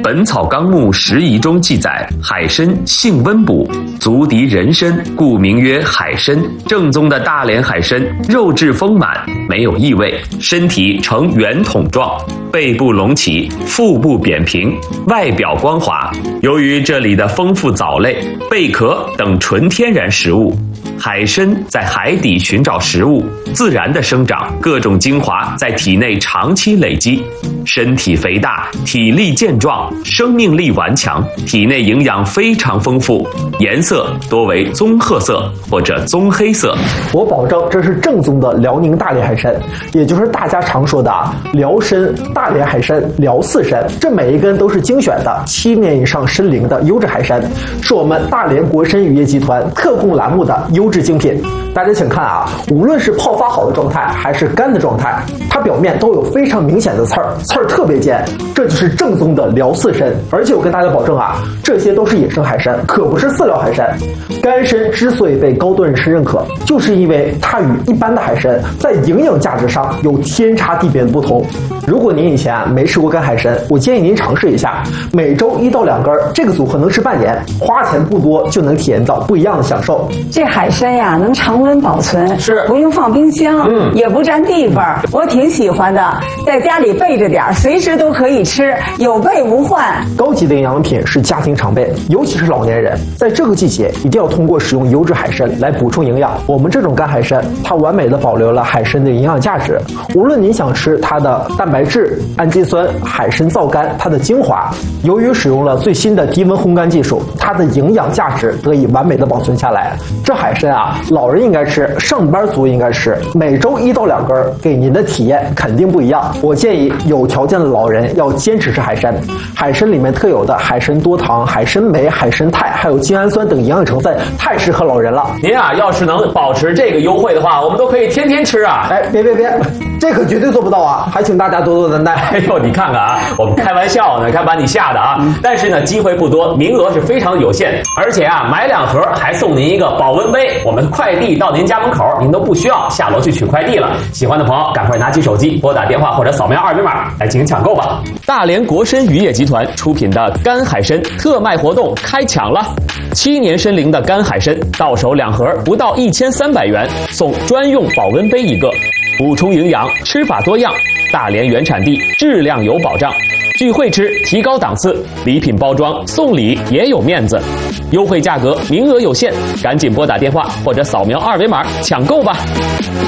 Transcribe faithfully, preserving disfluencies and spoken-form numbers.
本草纲目拾遗》中记载，海参性温补，足敌人参，故名曰海参。正宗的大连海参，肉质丰满，没有异味，身体呈圆筒状，背部隆起，腹部扁平，外表光滑。由于这里的丰富藻类、贝壳等纯天然食物，海参在海底寻找食物，自然的生长，各种精华在体内长期累积，身体肥大，体力健壮，生命力顽强，体内营养非常丰富，颜色多为棕褐色或者棕黑色。 我保证这是正宗的辽宁大连海参，也就是大家常说的辽参、大连海参、辽四参，这每一根都是精选的七年以上参龄的优质海参，是我们大连国参渔业集团特供栏目的优质精品。大家请看啊，无论是泡发好的状态还是干的状态，它表面都有非常明显的刺儿，刺儿特别尖，这就是正宗的辽四参。而且我跟大家保证啊，这些都是野生海参，可不是饲料海参。干参之所以被高端人士认可，就是因为它与一般的海参在营养价值上有天差地别的不同。如果您以前啊没吃过干海参，我建议您尝试一下，每周一到两根，这个组合能吃半年，花钱不多就能体验到不一样的享受。 这海参呀，能常温保存， 是不用放冰箱， 嗯， 也不占地方，我挺喜欢的，在家里备着点，随时都可以吃，有备无患。 高级的营养品是家庭常备，尤其是老年人，在这个季节一定要通过使用优质海参来补充营养。我们这种干海参，它完美的保留了海参的营养价值。无论您想吃它的蛋白质、氨基酸、海参皂苷，它的精华，由于使用了最新的低温烘干技术，它的营养价值得以完美的保存下来。这海参啊，老人应该吃，上班族应该吃，每周一到两根，给您的体验肯定不一样。我建议有条件的老人要坚持吃海参。海参里面特有的海参多糖、海参酶、海参肽，还有精氨酸等营养成分，太适合老人了。 您啊，要是能保持这个优惠的话，我们都可以天天吃啊！ 哎，别别别，这可绝对做不到啊！还请大家多多担待。 哎呦，你看看啊，我们开玩笑呢，看把你吓的啊！嗯、但是呢，机会不多，名额是非常有限，而且啊，买两盒还送您一个保温杯，我们快递到您家门口，您都不需要下楼去取快递了。喜欢的朋友，赶快拿起手机拨打电话或者扫描二维码来进行抢购吧！大连国参渔业集团出品的干海参特卖活动开抢了，七年参龄的干海参到手两盒不到一千三百元，送专用保温杯一个，补充营养，吃法多样，大连原产地，质量有保障。聚会吃，提高档次，礼品包装送礼也有面子，优惠价格，名额有限，赶紧拨打电话或者扫描二维码抢购吧。